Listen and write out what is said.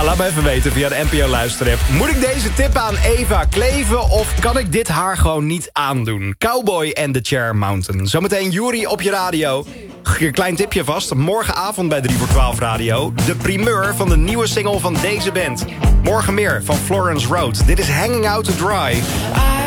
Ja, laat me even weten via de NPO Luisterapp. Moet ik deze tip aan Eva kleven of kan ik dit haar gewoon niet aandoen? Cowboy and the Chair Mountain. Zometeen Yuri op je radio. Klein tipje vast. Morgenavond bij 3 voor 12 radio. De primeur van de nieuwe single van deze band. Morgen meer van Florence Road. Dit is Hanging Out to Dry.